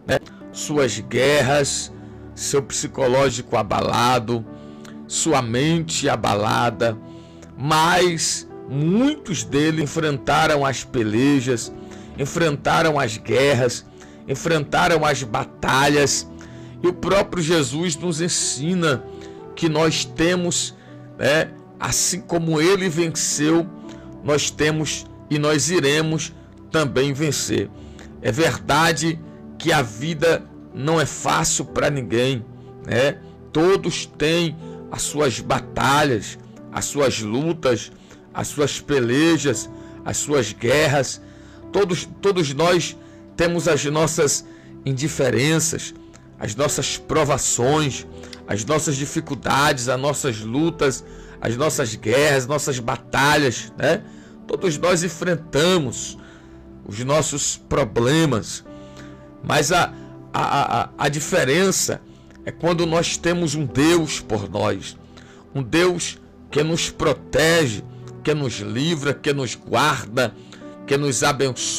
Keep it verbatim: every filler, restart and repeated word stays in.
né? Suas guerras, seu psicológico abalado, sua mente abalada, mas muitos deles enfrentaram as pelejas, enfrentaram as guerras, enfrentaram as batalhas, e o próprio Jesus nos ensina que nós temos, né, assim como ele venceu, nós temos e nós iremos também vencer. É verdade que a vida não é fácil para ninguém, né? Todos têm as suas batalhas, as suas lutas, as suas pelejas, as suas guerras. Todos, todos nós temos as nossas indiferenças, as nossas provações, as nossas dificuldades, as nossas lutas, as nossas guerras, nossas batalhas, né? Todos nós enfrentamos os nossos problemas, mas a, a, a, a diferença é quando nós temos um Deus por nós, um Deus que nos protege, que nos livra, que nos guarda, que nos abençoa.